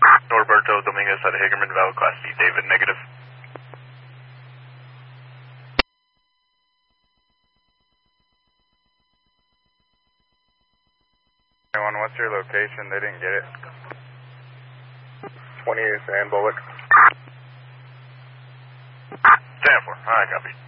Norberto Dominguez at Hagerman Valley Class C, David, negative. What's your location? They didn't get it. 28 Sand Bullock. 10-4, alright, copy.